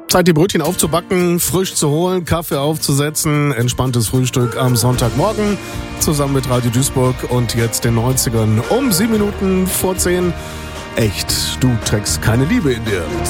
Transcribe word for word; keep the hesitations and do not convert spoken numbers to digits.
Zeit, die Brötchen aufzubacken, frisch zu holen, Kaffee aufzusetzen, entspanntes Frühstück am Sonntagmorgen zusammen mit Radio Duisburg und jetzt den neunzigern um sieben Minuten vor zehn. Echt, du trägst keine Liebe in dir.